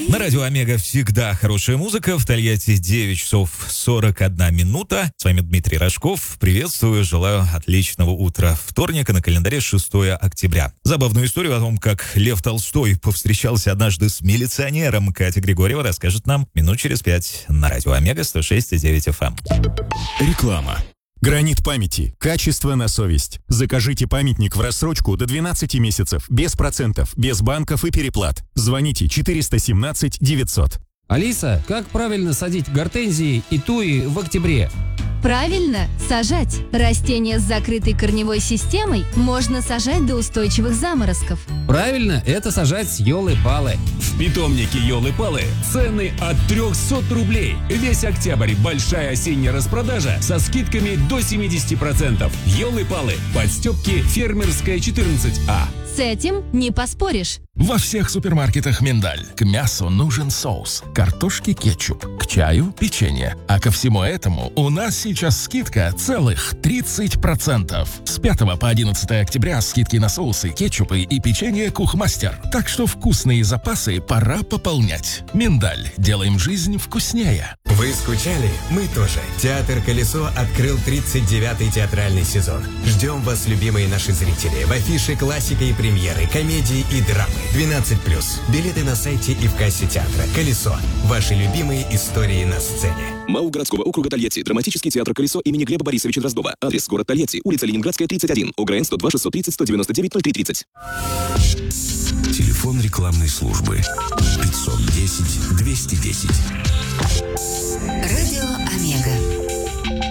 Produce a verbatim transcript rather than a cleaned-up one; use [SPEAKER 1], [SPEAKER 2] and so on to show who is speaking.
[SPEAKER 1] На радио Омега всегда хорошая музыка. В Тольятти девять часов сорок одна минута. С вами Дмитрий Рожков. Приветствую, желаю отличного утра. Вторник, а на календаре шестое октября. Забавную историю о том, как Лев Толстой повстречался однажды с милиционером, Катя Григорьева расскажет нам минут через пять на радио Омега сто шесть и девять эф эм.
[SPEAKER 2] Реклама. Гранит памяти. Качество на совесть. Закажите памятник в рассрочку до двенадцати месяцев, без процентов, без банков и переплат. Звоните четыреста семнадцать девятьсот.
[SPEAKER 3] Алиса, как правильно садить гортензии и туи в октябре?
[SPEAKER 4] Правильно, сажать. Растения с закрытой корневой системой можно сажать до устойчивых заморозков.
[SPEAKER 3] Правильно, это сажать елы-палы.
[SPEAKER 5] В питомнике елы-палы цены от трехсот рублей. Весь октябрь большая осенняя распродажа со скидками до семидесяти процентов. Елы-палы, подстепки Фермерская четырнадцать А.
[SPEAKER 4] С этим не поспоришь.
[SPEAKER 6] Во всех супермаркетах миндаль. К мясу нужен соус, картошке кетчуп, к чаю печенье. А ко всему этому у нас сейчас скидка целых тридцать процентов. С пятого по одиннадцатое октября скидки на соусы, кетчупы и печенье Кухмастер. Так что вкусные запасы пора пополнять. Миндаль. Делаем жизнь вкуснее.
[SPEAKER 7] Вы скучали? Мы тоже. Театр «Колесо» открыл тридцать девятый театральный сезон. Ждем вас, любимые наши зрители, в афише классика и премьеры, комедии и драмы. двенадцать плюс. Билеты на сайте и в кассе театра. «Колесо». Ваши любимые истории на сцене.
[SPEAKER 8] МАУ городского округа Тольятти. Драматический театр «Колесо» имени Глеба Борисовича Дроздова. Адрес: город Тольятти, улица Ленинградская, тридцать один. ОГРН сто два шестьсот тридцать сто девяносто девять ноль три тридцать.
[SPEAKER 9] Телефон рекламной службы пятьсот десять двести десять.
[SPEAKER 10] Радио Омега.